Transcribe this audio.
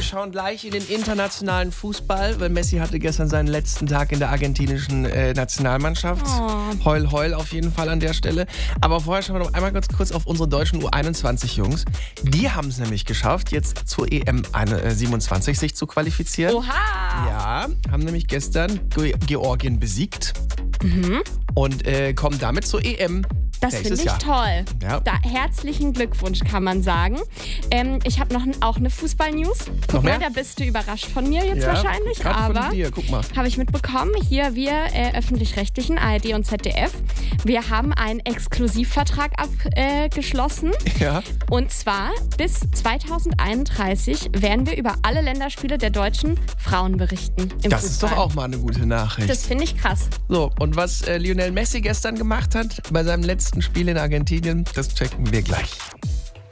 wir schauen gleich in den internationalen Fußball, weil Messi hatte gestern seinen letzten Tag in der argentinischen Nationalmannschaft. Oh. Heul, heul auf jeden Fall an der Stelle. Aber vorher schauen wir noch einmal ganz kurz auf unsere deutschen U21-Jungs. Die haben es nämlich geschafft, jetzt zur EM 27 sich zu qualifizieren. Oha! Ja, haben nämlich gestern Georgien besiegt und kommen damit zur EM. Das finde ich toll. Ja. Herzlichen Glückwunsch, kann man sagen. Ich habe auch eine Fußball-News. Guck Noch mehr? mal, da bist du überrascht von mir jetzt wahrscheinlich. Grad Aber von dir, guck mal. habe ich mitbekommen, hier wir öffentlich-rechtlichen, ARD und ZDF, wir haben einen Exklusivvertrag abgeschlossen. Ja. Und zwar bis 2031 werden wir über alle Länderspiele der deutschen Frauen berichten. Das ist doch auch mal eine gute Nachricht. Das finde ich krass. So, und was Lionel Messi gestern gemacht hat bei seinem letzten Spiel in Argentinien, das checken wir gleich.